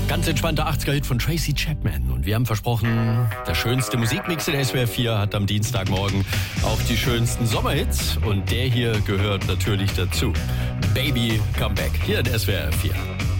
Ganz entspannter 80er-Hit von Tracy Chapman. Und wir haben versprochen, der schönste Musikmix in SWR 4 hat am Dienstagmorgen auch die schönsten Sommerhits. Und der hier gehört natürlich dazu. Baby, come back. Hier in SWR 4.